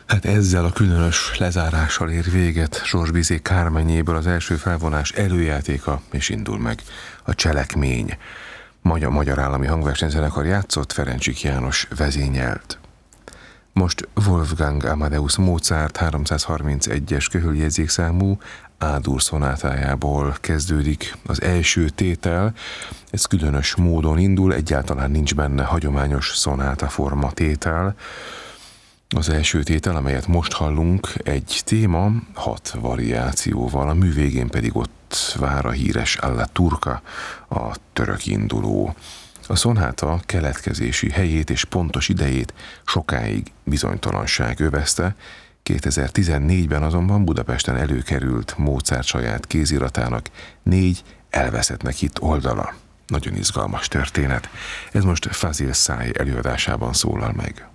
Hát ezzel a különös lezárással ér véget Georges Bizet Kármenyéből az első felvonás előjátéka, és indul meg a Cselekmény. Magyar Állami Hangversenyzenekar játszott, Ferencsik János vezényelt. Most Wolfgang Amadeus Mozart 331-es köhöljegyzékszámú A-dur szonátájából kezdődik az első tétel. Ez különös módon indul, egyáltalán nincs benne hagyományos szonátaforma tétel. Az első tétel, amelyet most hallunk, egy téma 6 variációval, a mű végén pedig ott vár a híres Alla Turca, a török induló. A szonáta keletkezési helyét és pontos idejét sokáig bizonytalanság övezte, 2014-ben azonban Budapesten előkerült Mozart saját kéziratának 4 elveszettnek hitt oldala. Nagyon izgalmas történet. Ez most Fazil Say előadásában szólal meg.